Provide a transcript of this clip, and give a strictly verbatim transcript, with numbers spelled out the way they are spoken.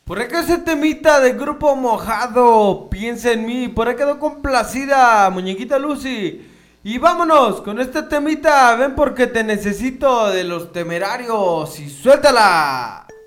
Por ahí quedó ese temita de Grupo Mojado, piensa en mí. Por ahí quedó complacida, muñequita Lucy. Y vámonos con este temita, ven porque te necesito de los temerarios y suéltala.